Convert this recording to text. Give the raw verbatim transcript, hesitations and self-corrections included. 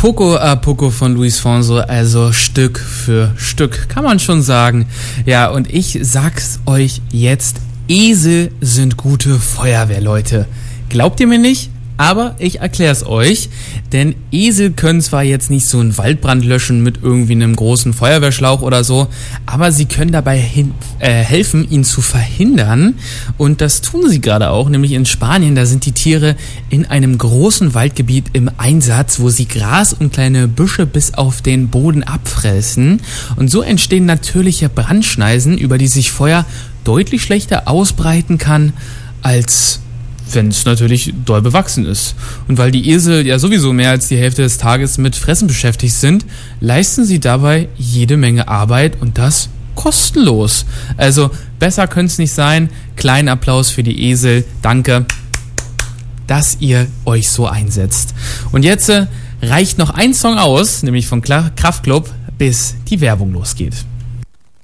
Poco a Poco von Luis Fonsi, also Stück für Stück, kann man schon sagen. Ja, und ich sag's euch jetzt, Esel sind gute Feuerwehrleute. Glaubt ihr mir nicht? Aber ich erklär's euch, denn Esel können zwar jetzt nicht so einen Waldbrand löschen mit irgendwie einem großen Feuerwehrschlauch oder so, aber sie können dabei hin, äh, helfen, ihn zu verhindern, und das tun sie gerade auch, nämlich in Spanien. Da sind die Tiere in einem großen Waldgebiet im Einsatz, wo sie Gras und kleine Büsche bis auf den Boden abfressen, und so entstehen natürliche Brandschneisen, über die sich Feuer deutlich schlechter ausbreiten kann, als wenn es natürlich doll bewachsen ist. Und weil die Esel ja sowieso mehr als die Hälfte des Tages mit Fressen beschäftigt sind, leisten sie dabei jede Menge Arbeit, und das kostenlos. Also besser könnte es nicht sein. Kleinen Applaus für die Esel. Danke, dass ihr euch so einsetzt. Und jetzt äh, reicht noch ein Song aus, nämlich von Kraftklub, bis die Werbung losgeht.